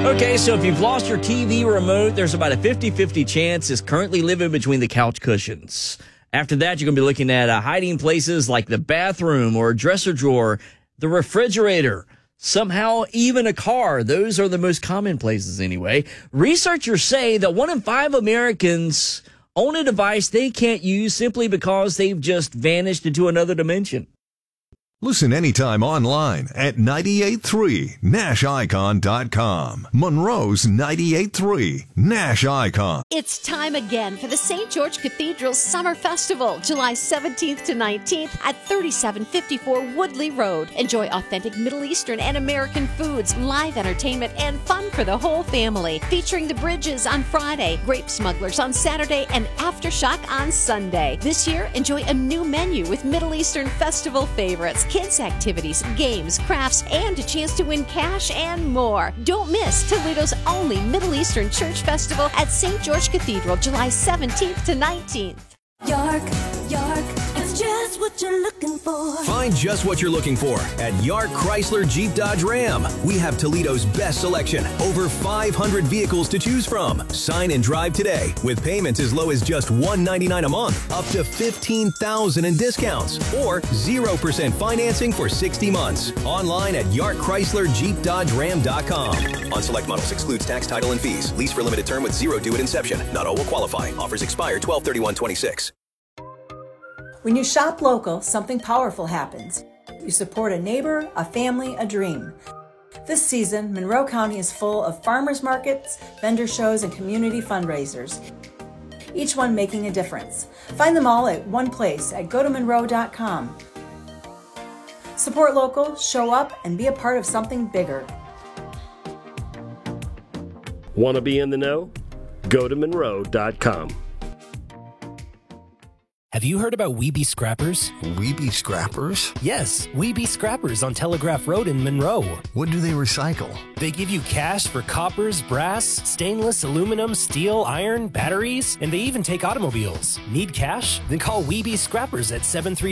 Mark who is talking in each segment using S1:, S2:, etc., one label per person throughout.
S1: Okay, so if you've lost your TV remote, there's about a 50-50 chance it's currently living between the couch cushions. After that, you're going to be looking at hiding places like the bathroom or a dresser drawer, the refrigerator, somehow even a car. Those are the most common places anyway. Researchers say that 1 in 5 Americans own a device they can't use simply because they've just vanished into another dimension.
S2: Listen anytime online at 98.3NashIcon.com. Monroe's 98.3 Nash Icon.
S3: It's time again for the St. George Cathedral Summer Festival, July 17th to 19th at 3754 Woodley Road. Enjoy authentic Middle Eastern and American foods, live entertainment, and fun for the whole family. Featuring the Bridges on Friday, Grape Smugglers on Saturday, and Aftershock on Sunday. This year, enjoy a new menu with Middle Eastern festival favorites, kids' activities, games, crafts, and a chance to win cash and more. Don't miss Toledo's only Middle Eastern Church Festival at St. George Cathedral, July 17th to 19th.
S4: York, it's just what you're looking for.
S5: Find just what you're looking for at York Chrysler Jeep Dodge Ram. We have Toledo's best selection, over 500 vehicles to choose from. Sign and drive today with payments as low as just $199 a month, up to $15,000 in discounts, or 0% financing for 60 months. Online at YarkChryslerJeepDodgeRam.com. On select models excludes tax, title, and fees. Lease for limited term with zero due at inception. Not all will qualify. Offers expire 12/31/26.
S6: When you shop local, something powerful happens. You support a neighbor, a family, a dream. This season, Monroe County is full of farmers markets, vendor shows, and community fundraisers, each one making a difference. Find them all at one place at gotomonroe.com. Support local, show up, and be a part of something bigger.
S7: Want to be in the know? Go to Monroe.com.
S8: Have you heard about Weeby Scrappers?
S2: Weeby Scrappers?
S8: Yes, Weeby Scrappers on Telegraph Road in Monroe.
S2: What do they recycle?
S8: They give you cash for coppers, brass, stainless, aluminum, steel, iron, batteries, and they even take automobiles. Need cash? Then call Weeby Scrappers at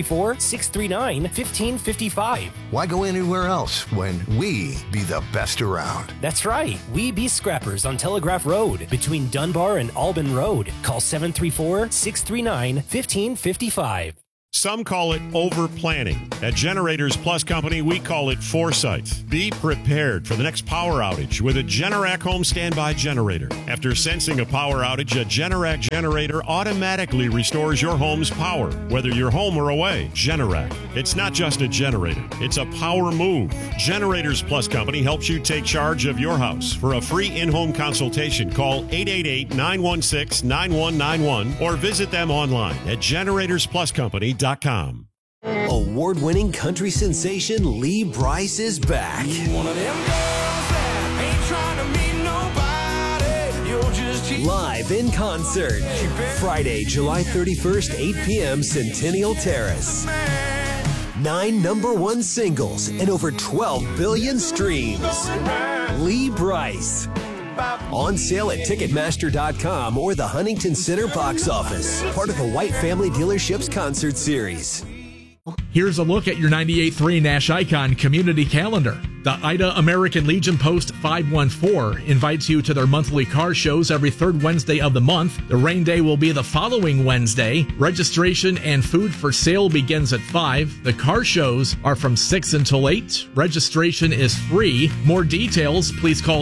S8: 734-639-1555.
S2: Why go anywhere else when we be the best around?
S8: That's right, Weeby Scrappers on Telegraph Road between Dunbar and Albin Road. Call 734-639-1555.
S9: Some call it over-planning. At Generators Plus Company, we call it foresight. Be prepared for the next power outage with a Generac home standby generator. After sensing a power outage, a Generac generator automatically restores your home's power, whether you're home or away. Generac. It's not just a generator. It's a power move. Generators Plus Company helps you take charge of your house. For a free in-home consultation, call 888-916-9191 or visit them online at generatorspluscompany.com.
S5: Award-winning country sensation Lee Brice is back.
S10: One of them girls that ain't trying to meet nobody. You'll just
S5: Live in concert. Friday, July 31st, 8 p.m., Centennial Terrace. 9 #1 singles and over 12 billion streams. Lee Brice. On sale at Ticketmaster.com or the Huntington Center box office. Part of the White Family Dealerships concert series.
S11: Here's a look at your 98.3 Nash Icon community calendar. The Ida American Legion Post 514 invites you to their monthly car shows every third Wednesday of the month. The rain day will be the following Wednesday. Registration and food for sale begins at 5. The car shows are from 6 until 8. Registration is free. More details, please call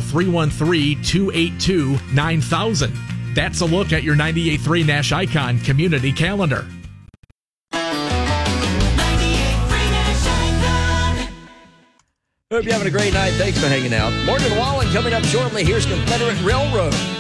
S11: 313-282-9000. That's a look at your 98.3 Nash Icon community calendar.
S1: Hope you're having a great night. Thanks for hanging out. Morgan Wallen coming up shortly. Here's Confederate Railroad.